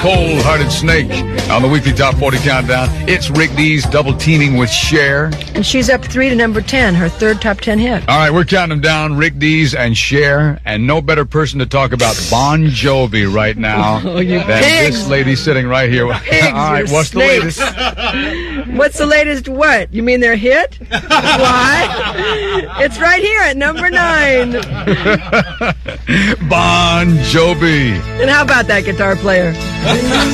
Cold-Hearted Snake on the weekly Top 40 Countdown. It's Rick Dees double teaming with Cher. And she's up 3 to number 10, her third top 10 hit. All right, we're counting them down, Rick Dees and Cher, and no better person to talk about Bon Jovi right now than this lady sitting right here. Pigs, all right, what's the latest? What's the latest what? You mean their hit? Why? It's right here at number 9. Bon Jovi. And how about that guitar player?